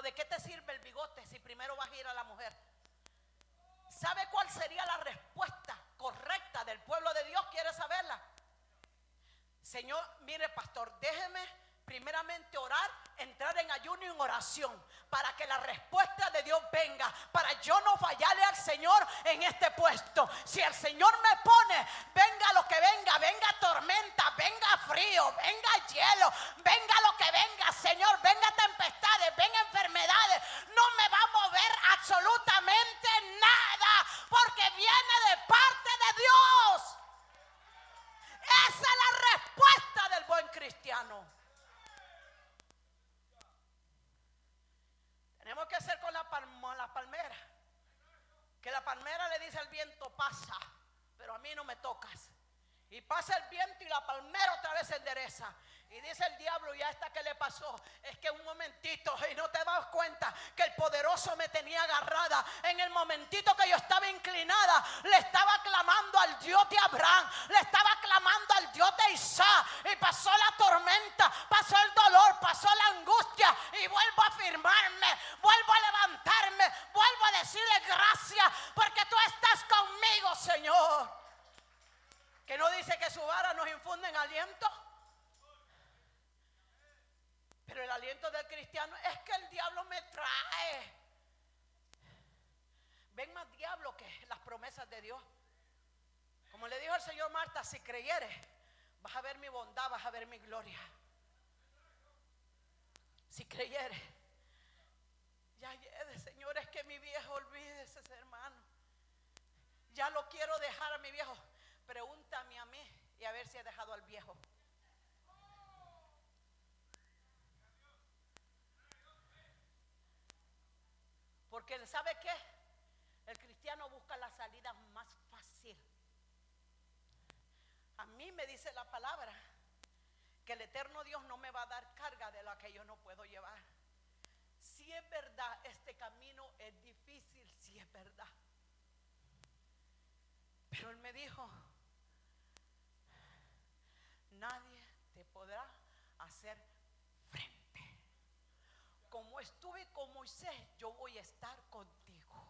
¿de qué te sirve el bigote si primero vas a ir a la mujer? ¿Sabe cuál sería la respuesta correcta del pueblo de Dios? ¿Quiere saberla? Señor, mire pastor, déjeme primeramente orar, entrar en ayuno y en oración para que la respuesta de Dios venga, para yo no fallarle al Señor en este puesto. Si el Señor me pone, venga lo que venga, venga tormenta, venga frío, venga hielo, venga lo que venga, Señor, venga tempestades, venga enfermedades, no me va a mover absolutamente nada, porque viene de parte de Dios. Esa es la respuesta del buen cristiano. Tenemos que hacer con la palmera, que la palmera le dice al viento: pasa, pero a mí no me tocas. Y pasa el viento y la palmera otra vez se endereza. Y dice el diablo: ¿ya esta qué le pasó? Es que un momentito, y no te das cuenta que el poderoso me tenía agarrada. En el momentito que yo estaba inclinada, le estaba clamando al Dios de Abraham, le estaba clamando al Dios de Isaac. Y pasó la tormenta, pasó el dolor, pasó la angustia, y vuelvo a afirmarme, vuelvo a levantarme, vuelvo a decirle gracias, porque tú estás conmigo, Señor. Que no dice que su vara nos infunde en aliento. Pero el aliento del cristiano es que el diablo me trae. Ven más diablo que las promesas de Dios. Como le dijo el Señor: Marta, si creyeres, vas a ver mi bondad, vas a ver mi gloria. Si creyeres. Ya llegue, Señor, es que mi viejo, olvídese ese hermano. Ya lo quiero dejar a mi viejo. Pregúntame a mí y a ver si he dejado al viejo. Porque ¿sabe qué? El cristiano busca la salida más fácil. A mí me dice la palabra que el eterno Dios no me va a dar carga de la que yo no puedo llevar. Si es verdad, este camino es difícil, si es verdad. Pero Él me dijo: nadie te podrá hacer frente. Como estuve con Moisés, yo voy a estar contigo.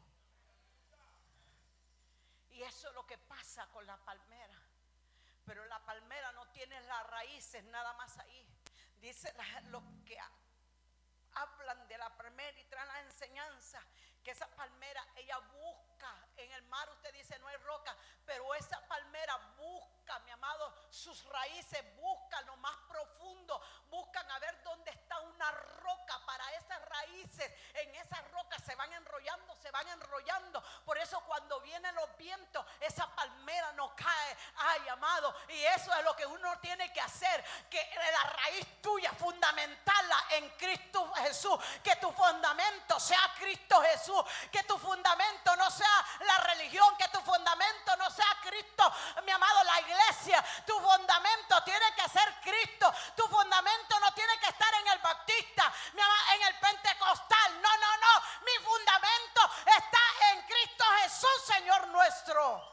Y eso es lo que pasa con la palmera. Pero la palmera no tiene las raíces nada más ahí. Dice lo que hablan de la palmera y traen la enseñanza, que esa palmera, ella busca en el mar. Usted dice no hay roca, pero esa palmera busca, mi amado, sus raíces, buscan lo más profundo, buscan a ver dónde está una roca. Para esas raíces, en esas rocas se van enrollando, se van enrollando. Por eso cuando vienen los vientos, esa palmera no cae. Ay, amado, y eso es lo que uno tiene que hacer, que la raíz tuya, fundamentarla en Cristo Jesús, que tu fundamento sea Cristo Jesús, que tu fundamento no sea la religión, que tu fundamento no sea Cristo, mi amado, la iglesia. Tu fundamento tiene que ser Cristo. Tu fundamento no tiene que estar en el Bautista, mi amado, en el Pentecostal. No, no, no. Mi fundamento está en Cristo Jesús, Señor nuestro.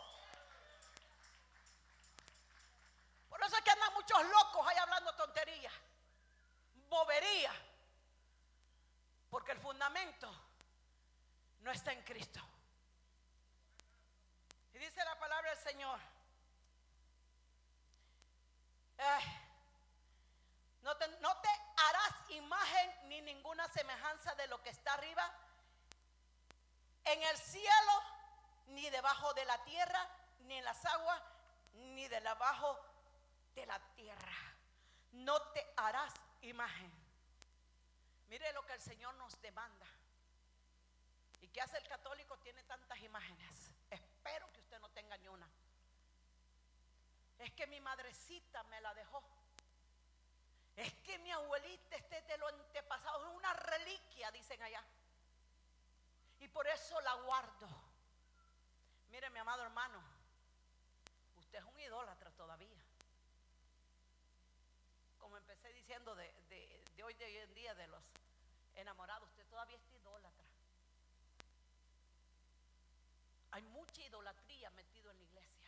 Por eso es que andan muchos locos ahí hablando tonterías, boberías, porque el fundamento no está en Cristo. Y dice la palabra del Señor: no te harás imagen ni ninguna semejanza de lo que está arriba en el cielo, ni debajo de la tierra, ni en las aguas, ni de debajo de la tierra. No te harás imagen. Mire lo que el Señor nos demanda. ¿Y qué hace el católico? Tiene tantas imágenes. Espero que usted no tenga ni una. Es que mi madrecita me la dejó. Es que mi abuelita, de lo antepasado, es una reliquia, dicen allá. Y por eso la guardo. Mire, mi amado hermano, usted es un idólatra todavía. Como empecé diciendo de hoy en día, de los enamorados, usted todavía es idólatra. Hay mucha idolatría metido en la iglesia.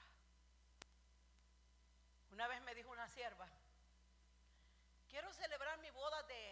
Una vez me dijo una sierva: quiero celebrar mi boda